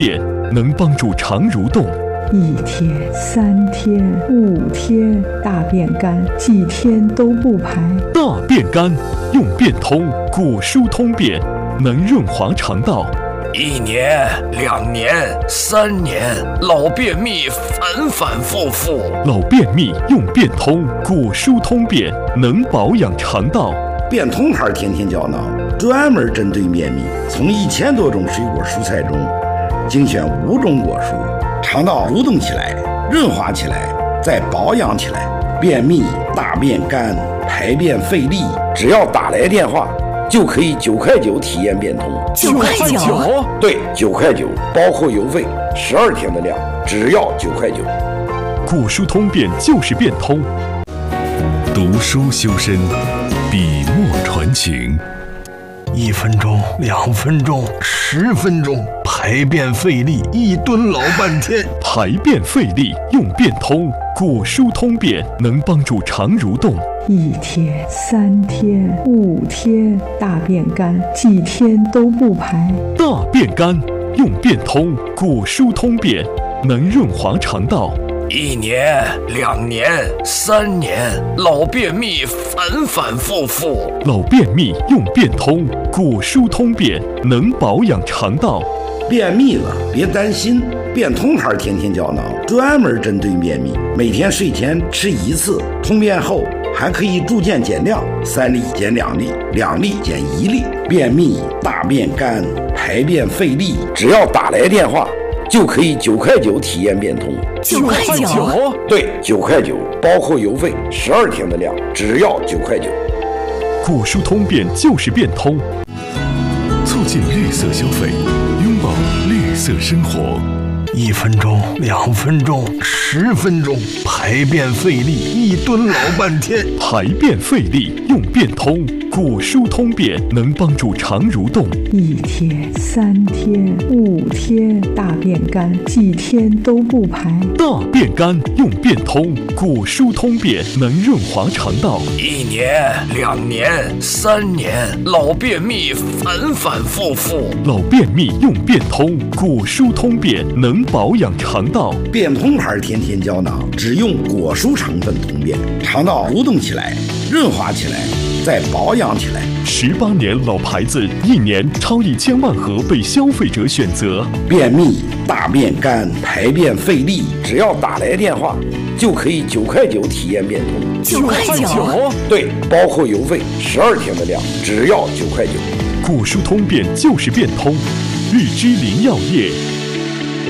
便能帮助肠蠕动。 1天、3天、5天，大便干，几天都不排。 大便干，用便通果蔬通便，能润滑肠道。 1年、2年、3年，老便秘反反复复。 老便秘用便通果蔬通便，能保养肠道。 便通牌天天胶囊专门针对便秘，从1000多种水果蔬菜中精选5种果蔬，肠道蠕动起来，润滑起来，再保养起来。便秘、大便干、排便费力，只要打来电话就可以9块9体验便通。 9块9？ 对，9块9，包括邮费，12天的量，只要9块9。 果蔬通便就是便通。 读书修身，笔墨传情。 1分钟、2分钟、10分钟，排便费力，一蹲老半天。 排便费力用便通果蔬通便，能帮助肠蠕动。 1天、3天、5天，大便干，几天都不排。 大便干，用便通果蔬通便，能润滑肠道。 1年、2年、3年，老便秘反反复复。 老便秘用便通果蔬通便，能保养肠道。 便秘了别担心，便通牌天天胶囊专门针对便秘，每天睡前吃1次，通便后还可以逐渐减量，3粒减2粒，2粒减1粒。便秘、大便干、排便费力，只要打来电话就可以9块9体验便通。 9块9？ 对，9块9，包括邮费，12天的量，只要9块9。 果蔬通便就是便通， 促进绿色消费，拥抱绿色生活。 1分钟、2分钟、10分钟，排便费力，一蹲老半天。 排便费力用便通果蔬通便，能帮助肠蠕动。 1天、3天、5天，大便干，几天都不排。 大便干用便通果蔬通便，能润滑肠道。 1年、2年、3年，老便秘反反复复。 老便秘用便通果蔬通便，能保养肠道。 便通牌天天胶囊只用果蔬成分通便，肠道蠕动起来，润滑起来，再保养起来。 18年老牌子，1年超1000万盒被消费者选择。 便秘、大便干、排便费力，只要打来电话就可以9块9体验便通。 9块9？ 对，包括邮费，12天的量，只要9块9。 果蔬通便就是便通，绿芝林药业。